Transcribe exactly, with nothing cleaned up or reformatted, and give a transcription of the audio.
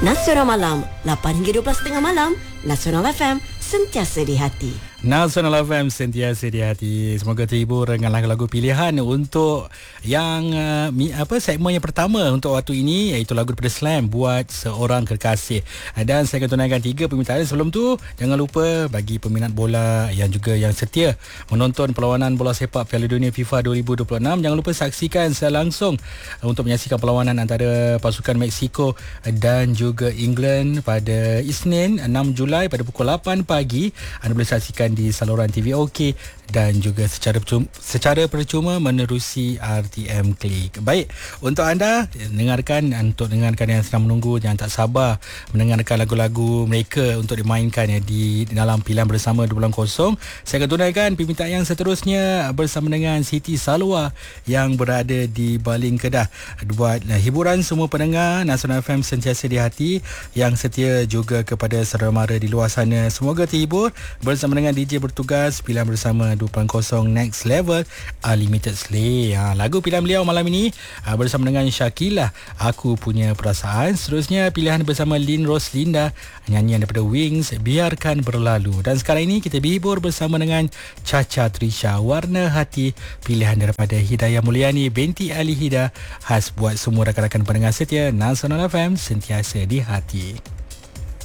Nasional Malam, lapan hingga dua belas tiga puluh malam. Nasional F M, sentiasa di hati. Nasional F M, sentiasa di hati. Semoga terhibur dengan lagu-lagu pilihan untuk yang uh, mi, apa segmen yang pertama untuk waktu ini, iaitu lagu daripada Slam, Buat Seorang Kekasih. Dan saya akan tunaikan tiga permintaan. Sebelum tu, jangan lupa bagi peminat bola yang juga yang setia menonton perlawanan bola sepak Piala Dunia FIFA dua ribu dua puluh enam, jangan lupa saksikan secara langsung untuk menyaksikan perlawanan antara pasukan Mexico dan juga England pada Isnin enam Julai pada pukul lapan pagi. Anda boleh saksikan di saluran T V OK dan juga secara percuma, secara percuma menerusi R T M Klik. Baik, untuk anda dengarkan, untuk dengarkan yang sedang menunggu, jangan tak sabar mendengarkan lagu-lagu mereka untuk dimainkan ya, di dalam pilihan bersama dua kosong. Saya akan tunaikan permintaan yang seterusnya bersama dengan Siti Salwa yang berada di Baling Kedah. Buat hiburan semua pendengar Nasional F M sentiasa di hati yang setia juga kepada saudara mara di luar sana. Semoga terhibur bersama dengan D J bertugas pilihan bersama dua kosong Next Level Unlimited Slay. Ha, lagu pilihan beliau malam ini ha, bersama dengan Syakila, Aku Punya Perasaan. Seterusnya pilihan bersama Lynn Roslinda, nyanyian daripada Wings, Biarkan Berlalu. Dan sekarang ini kita berhibur bersama dengan Chacha Trisha, Warna Hati, pilihan daripada Hidayah Mulyani binti Ali Hida, khas buat semua rakan-rakan pendengar setia Nasional F M sentiasa di hati.